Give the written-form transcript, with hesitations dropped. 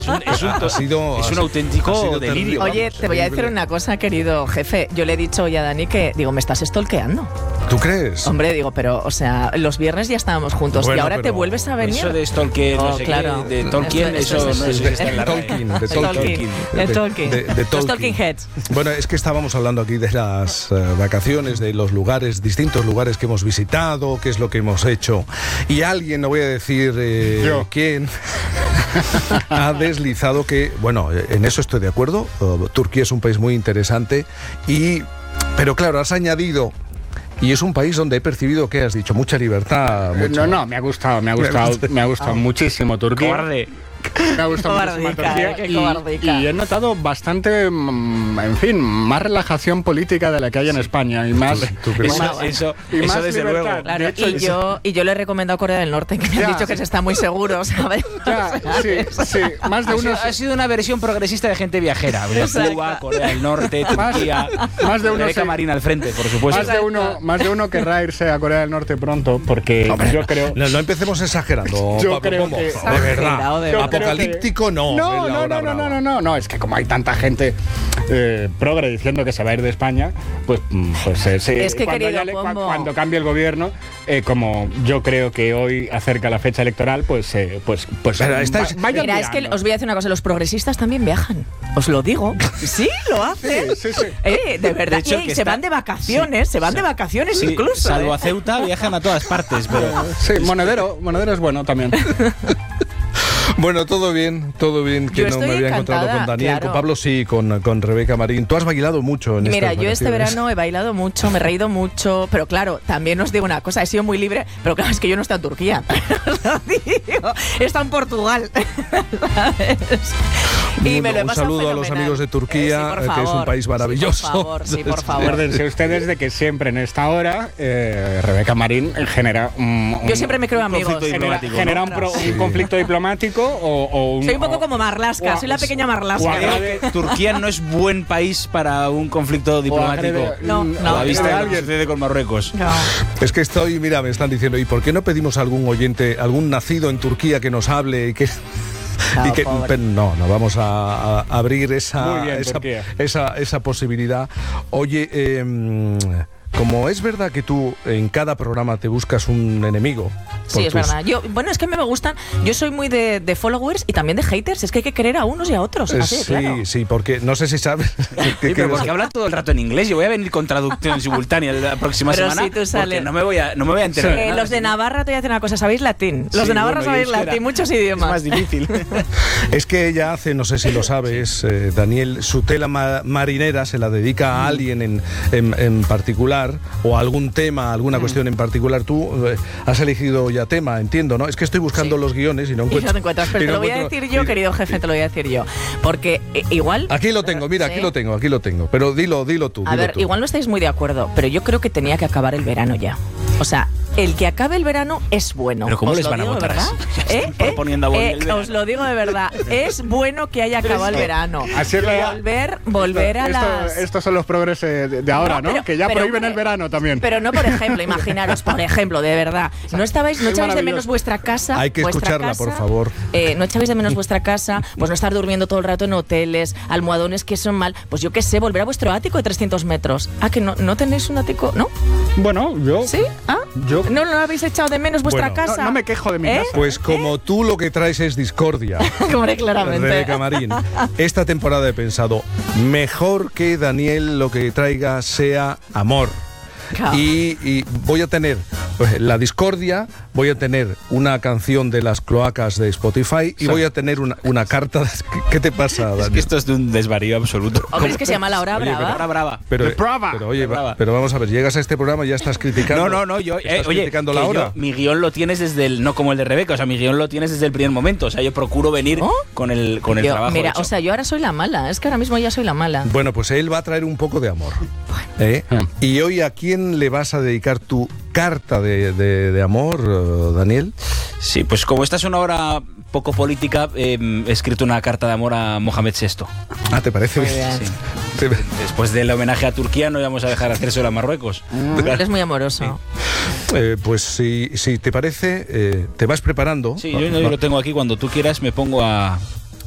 Es un auténtico delirio. Oye, te voy a decir una cosa, querido jefe. Yo le he dicho hoy a Dani que, digo, me estás stalkeando. ¿Tú crees? Hombre, digo, pero, o sea, los viernes ya estábamos juntos y ahora te vuelves a venir. Eso de stalker, no sé claro. qué, de Tolkien, eso no sé si está en la Tolkien. Los Talking Heads. Bueno, es que estábamos hablando aquí de las vacaciones, de los lugares, distintos lugares que hemos visitado, qué es lo que hemos hecho. Y alguien, no voy a decir quién, ha deslizado que, bueno, en eso estoy de acuerdo, Turquía es un país muy interesante, pero claro, has añadido... Y es un país donde he percibido, ¿qué has dicho? Mucha libertad. No, me ha gustado muchísimo Turquía. Cobarde. Me ha gustado muchísimo Turquía y he notado bastante, en fin, más relajación política de la que hay en España y más... Eso desde luego. Claro, y yo le he recomendado Corea del Norte, que me han dicho que se está muy seguro, ¿sabes? Sí, más de uno... Ha sido una versión progresista de gente viajera. Cuba, Corea del Norte, Turquía... Más de uno... Rebeca Marín al frente, por supuesto. Más de uno querrá irse a Corea del Norte pronto, porque yo creo... No empecemos exagerando. Yo creo que... De verdad. Apocalíptico no. No, es que como hay tanta gente progre diciendo que se va a ir de España, pues es que cuando cambie el gobierno, como yo creo que hoy acerca la fecha electoral, Mira, es que os voy a decir una cosa, los progresistas también viajan, os lo digo. Sí, lo hacen. Sí. De verdad, de hecho, se van de vacaciones, incluso. Salvo a Ceuta, viajan a todas partes, pero... Sí, Monedero es bueno también. Bueno, todo bien, que no me había encontrado con Daniel, claro. Con Pablo sí, con Rebeca Marín. Tú has bailado mucho en Mira, estas yo este vacaciones. verano he bailado mucho, me he reído mucho, pero claro, también os digo una cosa, he sido muy libre, pero claro, es que yo no he estado en Turquía. He estado en Portugal. Y me lo he un pasado saludo fenomenal. a los amigos de Turquía, sí, que es un país maravilloso. Sí, por favor. Acuérdense ustedes de que siempre en esta hora Rebeca Marín genera yo siempre me creo amigos. Genera un conflicto diplomático o un... Soy un poco como Marlaska, soy la pequeña Marlaska. Turquía no es buen país para un conflicto diplomático. No. A la vista de lo que sucede con Marruecos. No. Es que me están diciendo, ¿y por qué no pedimos a algún oyente, algún nacido en Turquía que nos hable y que... No, vamos a abrir esa posibilidad. Oye, como es verdad que tú en cada programa te buscas un enemigo. Sí, es verdad. Es que me gustan. Yo soy muy de followers y también de haters. Es que hay que querer a unos y a otros. Así, claro. Sí, porque no sé si sabes. Pero porque habla todo el rato en inglés. Yo voy a venir con traducción simultánea la próxima semana. Si tú sales. Porque no me voy a enterar. De nada, los de Navarra, te voy a decir una cosa. ¿Sabéis latín? Los de Navarra sabéis latín, muchos idiomas. Es más difícil. Es que ella hace, no sé si lo sabes, Daniel, su tela marinera se la dedica a alguien en particular, o a algún tema, alguna cuestión en particular. Tú has elegido ya tema, entiendo, ¿no? Es que estoy buscando los guiones y no encuentro. Y no te encuentras, pero te lo voy a decir yo, querido jefe, te lo voy a decir yo. Porque igual... Aquí lo tengo, mira, aquí lo tengo. Pero dilo tú. A ver, igual no estáis muy de acuerdo, pero yo creo que tenía que acabar el verano ya. O sea, el que acabe el verano es bueno. Pero ¿cómo les van a votar así? Os lo digo de verdad. Es bueno que haya acabado el verano. Así es volver a las... Estos son los progreses de ahora, ¿no? Que ya prohíben el verano también. Pero no, por ejemplo, imaginaros, de verdad. ¿No echáis de menos vuestra casa? Hay que escucharla, por favor. ¿No echáis de menos vuestra casa? Pues no estar durmiendo todo el rato en hoteles, almohadones que son mal. Pues yo qué sé, volver a vuestro ático de 300 metros. ¿Que no tenéis un ático? ¿No? Bueno, yo... ¿Sí? ¿No habéis echado de menos vuestra casa? No me quejo de mi casa. Pues como tú lo que traes es discordia. Hombre, claramente. Rebeca Marín, esta temporada he pensado, mejor que Daniel lo que traiga sea amor. Y voy a tener la discordia, voy a tener una canción de las cloacas de Spotify y voy a tener una carta. ¿Qué te pasa, Daniel? Es que esto es de un desvarío absoluto. Hombre, es que se llama La Hora Brava. Pero vamos a ver, llegas a este programa y ya estás criticando. No, yo criticando la hora. Mi guión lo tienes desde no como el de Rebeca, o sea, mi guión lo tienes desde el primer momento, o sea, yo procuro venir con el trabajo mira, hecho. O sea, yo ahora soy la mala, es que ahora mismo ya soy la mala. Bueno, pues él va a traer un poco de amor. Y hoy, ¿a quién le vas a dedicar tu carta de amor, Daniel? Sí, pues como esta es una hora poco política, he escrito una carta de amor a Mohamed VI. ¿Te parece bien? Sí. Después del homenaje a Turquía no íbamos a dejar hacérselo a Marruecos. Eres muy amoroso. Pues si te parece, te vas preparando. Sí, yo lo tengo aquí. Cuando tú quieras me pongo a